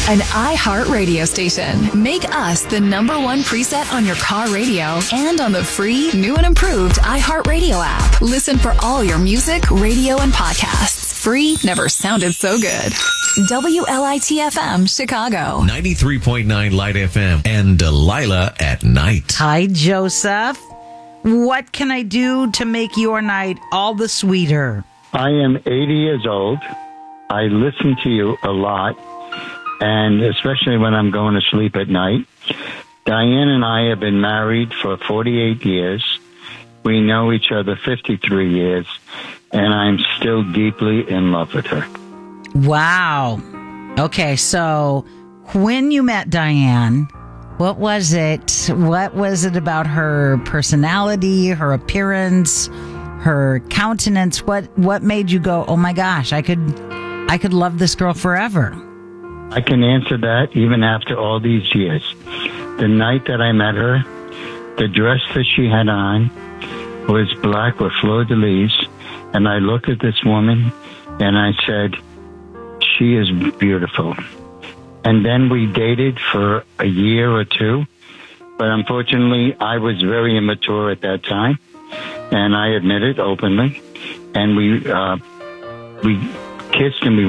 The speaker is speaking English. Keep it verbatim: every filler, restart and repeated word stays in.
An iHeart radio station. Make us the number one preset on your car radio and on the free, new and improved iHeart Radio app. Listen for all your music, radio, and podcasts. Free never sounded so good. W L I T F M, Chicago. ninety-three point nine Light F M and Delilah at night. Hi, Joseph. What can I do to make your night all the sweeter? I am eighty years old. I listen to you a lot, and especially when I'm going to sleep at night. Diane and I have been married for forty-eight years. We know each other fifty-three years, and I'm still deeply in love with her. Wow. Okay, so when you met Diane, what was it? What was it about her personality, her appearance, her countenance? What what made you go, "Oh my gosh, I could I could love this girl forever"? I can answer that even after all these years. The night that I met her, the dress that she had on was black with fleur-de-lis, and I looked at this woman and I said, "She is beautiful." And then we dated for a year or two, but unfortunately I was very immature at that time, and I admit it openly, and we uh, we kissed and we